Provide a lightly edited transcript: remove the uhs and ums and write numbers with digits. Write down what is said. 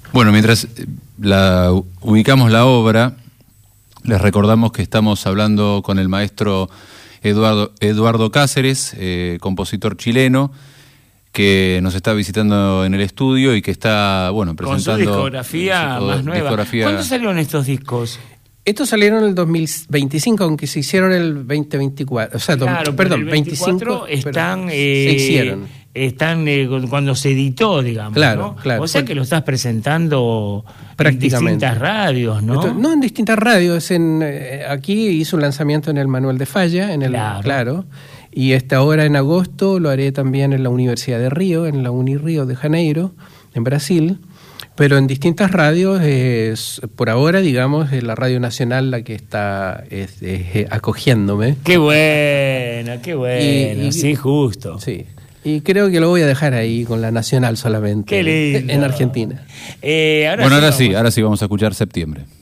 Bueno, mientras ubicamos la obra, les recordamos que estamos hablando con el maestro Eduardo Cáceres, compositor chileno, que nos está visitando en el estudio y que está, bueno, presentando... Con su discografía más nueva. ¿Cuándo salieron estos discos? Estos salieron en el 2025, aunque se hicieron el 2024. O sea, claro, perdón, el 24 están... se hicieron. Están cuando se editó, digamos, claro, ¿no? Claro. O sea que lo estás presentando en distintas radios, ¿no? No en distintas radios. Aquí hizo un lanzamiento en el Manuel de Falla, claro. Y ahora en agosto lo haré también en la Universidad de Río, en la Unirio de Janeiro, en Brasil. Pero en distintas radios, por ahora, digamos, es la Radio Nacional la que está acogiéndome. ¡Qué bueno, qué bueno! Sí, justo. Sí. Y creo que lo voy a dejar ahí con la Nacional solamente. ¡Qué lindo! En Argentina. Ahora sí vamos a escuchar Septiembre.